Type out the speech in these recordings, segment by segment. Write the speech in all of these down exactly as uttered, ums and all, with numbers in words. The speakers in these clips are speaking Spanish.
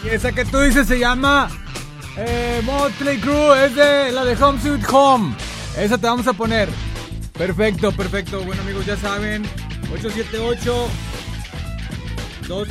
Y esa que tú dices se llama eh, Motley Crue, es de la de Home Sweet Home. Esa te vamos a poner. Perfecto, perfecto. Bueno, amigos, ya saben, ocho siete ocho dos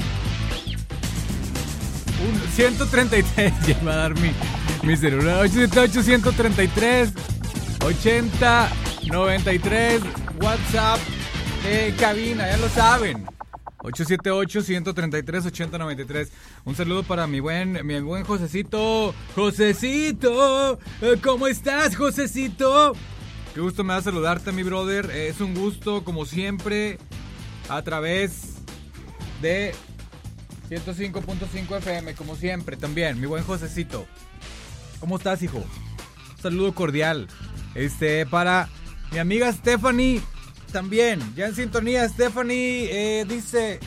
ciento treinta y tres. Ya va a dar mi, mi celular. ocho siete ocho, ciento treinta y tres, ochenta noventa y tres. WhatsApp de cabina, ya lo saben. ocho siete ocho, ciento treinta y tres, ochenta noventa y tres. Un saludo para mi buen, mi buen Josecito. Josecito, ¿cómo estás, Josecito? Qué gusto me da saludarte, mi brother. Es un gusto, como siempre, a través de ciento cinco punto cinco F M, como siempre, también, mi buen Josecito. ¿Cómo estás, hijo? Un saludo cordial. Este, para mi amiga Stephanie, también, ya en sintonía. Stephanie eh, dice: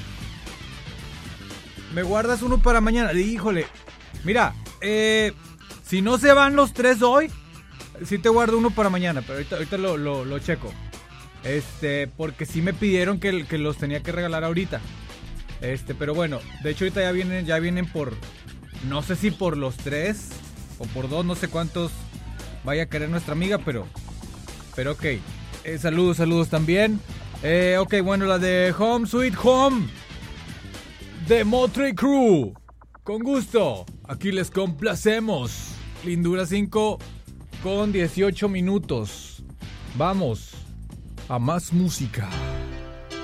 ¿me guardas uno para mañana? Híjole, mira, eh, si no se van los tres hoy, sí te guardo uno para mañana, pero ahorita, ahorita lo, lo, lo checo. Este, porque sí me pidieron que, que los tenía que regalar ahorita. Este, pero bueno, de hecho ahorita ya vienen, ya vienen por, no sé si por los tres o por dos, no sé cuántos vaya a querer nuestra amiga, pero, pero ok. Eh, saludos, saludos también. Eh, ok, bueno, la de Home Sweet Home de Motley Crue. Con gusto, aquí les complacemos. Lindura cinco con dieciocho minutos. Vamos a más música.